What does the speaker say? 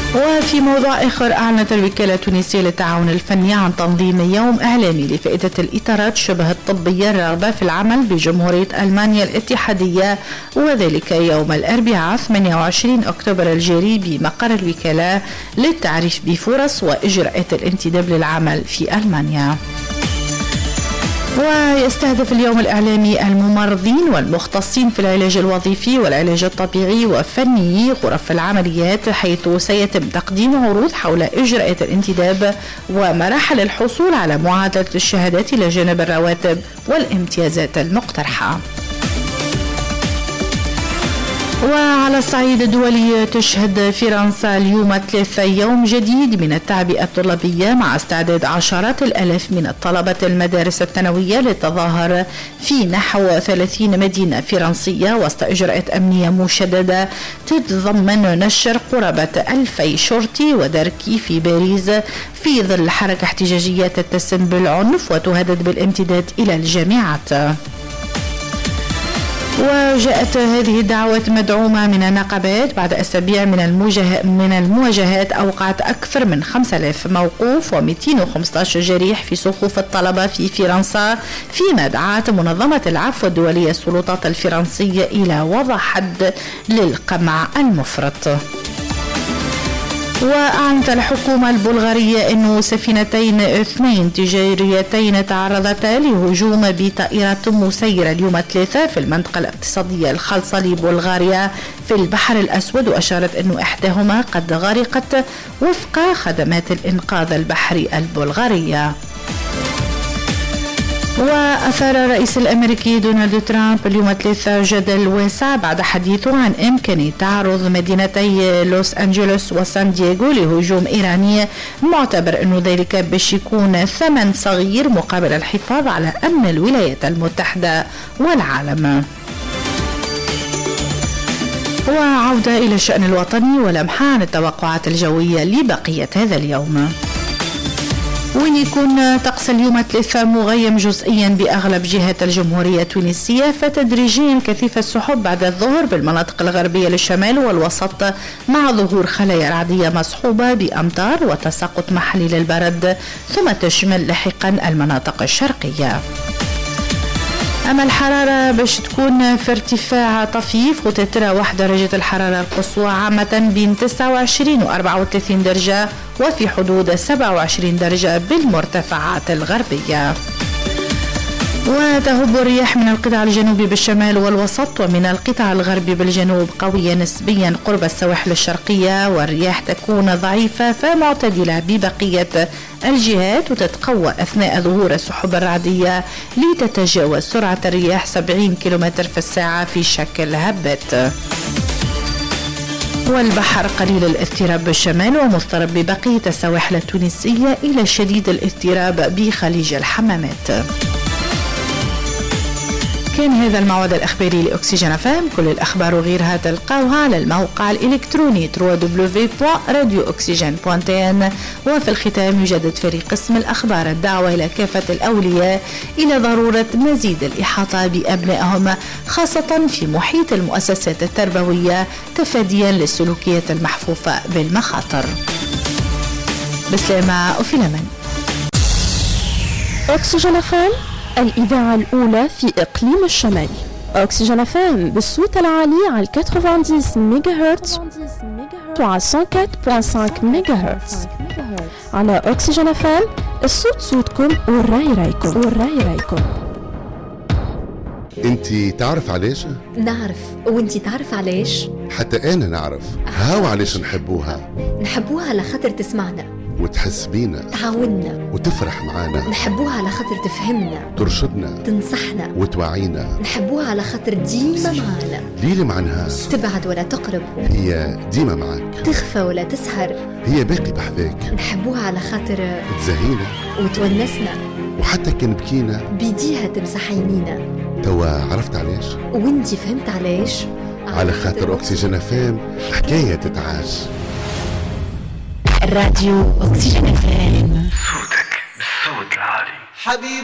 وفي موضوع آخر، أعلنت الوكالة التونسية للتعاون الفني عن تنظيم يوم إعلامي لفائدة الإطارات شبه الطبية الراغبة في العمل بجمهورية ألمانيا الاتحادية، وذلك يوم الأربعاء 28 أكتوبر الجاري بمقر الوكالة للتعريف بفرص وإجراءات الانتداب للعمل في ألمانيا. ويستهدف اليوم الإعلامي الممرضين والمختصين في العلاج الوظيفي والعلاج الطبيعي وفني غرف العمليات، حيث سيتم تقديم عروض حول إجراءات الانتداب ومراحل الحصول على معادلة الشهادات إلى جانب الرواتب والامتيازات المقترحة. وعلى الصعيد الدولي، تشهد فرنسا اليوم الثلاثاء يوم جديد من التعبئة الطلابية مع استعداد عشرات الآلاف من الطلبة المدارس الثانوية للتظاهر في نحو 30 مدينة فرنسية وسط إجراءات أمنية مشددة تتضمن نشر قرابة 2000 شرطي ودركي في باريس في ظل حركة احتجاجية تتسم بالعنف وتهدد بالامتداد إلى الجامعات. وجاءت هذه الدعوات مدعومة من النقابات بعد أسابيع من المواجهات أوقعت أكثر من 5000 موقوف و215 جريح في صفوف الطلبة في فرنسا، فيما دعت منظمة العفو الدولية السلطات الفرنسية إلى وضع حد للقمع المفرط. وأعلنت الحكومة البلغارية أن سفينتين 2 تجاريتين تعرضتا لهجوم بطائرة مسيرة اليوم الثلاثاء في المنطقة الاقتصادية الخاصة لبلغاريا في البحر الأسود، وأشارت أن إحداهما قد غرقت وفق خدمات الإنقاذ البحري البلغارية. وأثار الرئيس الأمريكي دونالد ترامب اليوم الثلاثاء جدل واسع بعد حديثه عن إمكانية تعرض مدينتي لوس أنجلوس وسان دييغو لهجوم إيراني، معتبر أنه ذلك باش يكون ثمن صغير مقابل الحفاظ على أمن الولايات المتحدة والعالم. وعودة إلى الشأن الوطني ولمحة عن التوقعات الجوية لبقية هذا اليوم. وين يكون طقس اليوم الثلاثاء مغيم جزئيا بأغلب جهات الجمهورية التونسية، فتدريجيا كثيف السحب بعد الظهر بالمناطق الغربية للشمال والوسط، مع ظهور خلايا رعدية مصحوبة بأمطار وتساقط محلي للبرد، ثم تشمل لاحقا المناطق الشرقية. أما الحرارة باش تكون في ارتفاع طفيف، وتتراوح درجة الحرارة القصوى عامة بين 29 و 34 درجة، وفي حدود 27 درجة بالمرتفعات الغربية. وتهب الرياح من القطاع الجنوبي بالشمال والوسط ومن القطاع الغربي بالجنوب قوية نسبيا قرب السواحل الشرقية، والرياح تكون ضعيفة فمعتدلة ببقية الجهات، وتتقوى أثناء ظهور السحب الرعدية لتتجاوز سرعة الرياح 70 كم في الساعة في شكل هبات. والبحر قليل الاضطراب بالشمال ومضطرب ببقية السواحل التونسية إلى شديد الاضطراب بخليج الحمامات. كان هذا الموعد الأخباري لأكسجين فهم. كل الأخبار وغيرها تلقاوها على الموقع الإلكتروني www.radiooxygen.tn. وفي الختام يجدد فريق قسم الأخبار الدعوة إلى كافة الأولياء إلى ضرورة مزيد الإحاطة بأبنائهم، خاصة في محيط المؤسسات التربوية، تفاديا للسلوكيات المحفوفة بالمخاطر. بسلامة وفي الأمان. أكسجين فهم، الإذاعة الأولى في إقليم الشمال. أكسجين فهم بالصوت العالي على 90 ميجا هرتز وعلى 104.5 ميجا هرتز. على أكسجين فهم الصوت صوتكم والرأي رايكم. انتي تعرف علاش؟ نعرف. وانتي تعرف علاش؟ حتى انا نعرف. هاو علاش نحبوها على خاطر تسمعنا وتحس بينا، تعاوننا وتفرح معانا. نحبوها على خاطر تفهمنا، ترشدنا، تنصحنا وتوعينا. نحبوها على خاطر ديما معانا، ليلة معناها تبعد ولا تقرب، هي ديما معك، تخفى ولا تسهر، هي باقي بحذاك. نحبوها على خاطر تزهينا وتونسنا، وحتى كان بكينا بيديها تمسح يمينا. توا عرفت علاش؟ وانتي فهمت علاش؟ على خاطر أكسجين فام حكاية تتعاش. الراديو أكسجين فام، صوتك بالصوت العالي. حبيبي